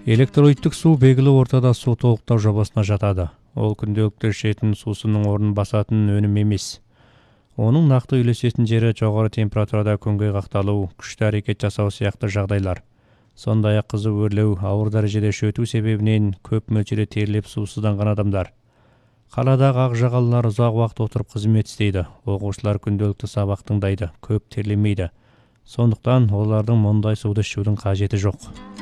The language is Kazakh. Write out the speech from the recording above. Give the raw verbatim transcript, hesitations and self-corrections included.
Электролиттік су белгілі ортада су толықтау жобасына жатады. Ол күнделікті ішетін сусының орнын басатын өнім емес. Оның нақты үйлесетін жері жоғары температурада күнге қақталу, күшті әрекет жасау сияқты жағдайлар. Сондай-ақ қызу өрлеу, ауыр дәрежеде шөту себебінен көп мөлшерде теріліп сусызданған адамдар. Қаладағы ақ жағалылар ұзақ уақыт отырып қызмет істейді. Оқушылар күнделікті сабақ тыңдайды, көп терлемейді. Сондықтан олардың мұндай суды ішудің қажеті жоқ.